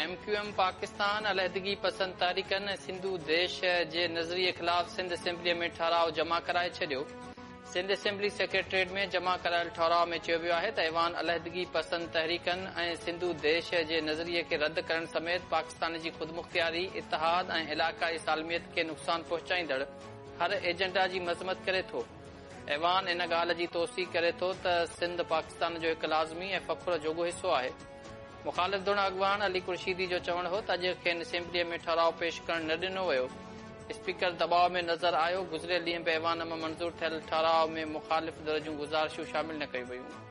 MQM Pakistan अलहदगी पसंद तारीक़नि सिंधु देश जे नज़रिये ख़िलाफ़ सिंध असेंबलीअ में ठहराव जमा कराए छॾियो। सिंध असेंबली सेक्रेटरिएट में जमा करायल ठहराव में चयो वियो आहे त ऐवान अलहदगी पसंद तहरीकनि ऐं सिंधु देश जे नज़रिये खे रद्द करण समेत पाकिस्तान जी ख़ुदमुख्तियारी, इतिहाद ऐं इलाक़ाई सालमियत खे नुक़सान पहुचाईंदड़ हर एजेंडा जी मज़म्मत करे थो। ऐवान इन ॻाल्हि जी तौसीक़ करे थो त सिंध पाकिस्तान जो हिकु लाज़मी ऐं फ़ख़्र जोॻो हिसो आहे। मुख़ालिफ़ धुन अॻवान अली खुर्शीदी जो चवणु हो त अॼु खेनि असेंबलीअ में ठहराव पेश करणु न ॾिनो वियो। स्पीकर दबाव में नज़र आयो। गुज़िरियल ॾींहं बि ऐवान में मंज़ूर थियल ठहराव में मुख़ालिफ़ दर जूं गुज़ारिशूं शामिल न कयूं वयूं।